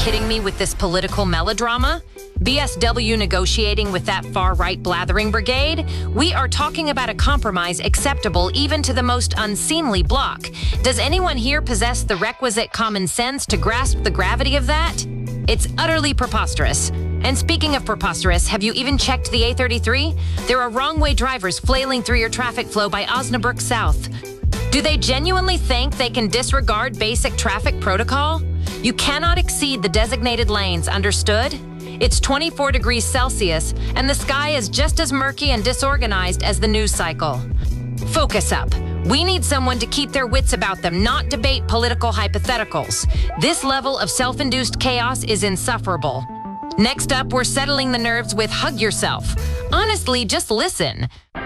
kidding me with this political melodrama? BSW negotiating with that far-right blathering brigade? We are talking about a compromise acceptable even to the most unseemly bloc. Does anyone here possess the requisite common sense to grasp the gravity of that? It's utterly preposterous. And speaking of preposterous, have you even checked the A33? There are wrong-way drivers flailing through your traffic flow by Osnabrück South. Do they genuinely think they can disregard basic traffic protocol? You cannot exceed the designated lanes, understood? It's 24 degrees Celsius, and the sky is just as murky and disorganized as the news cycle. Focus up. We need someone to keep their wits about them, not debate political hypotheticals. This level of self-induced chaos is insufferable. Next up, we're settling the nerves with Hug Yourself. Honestly, just listen.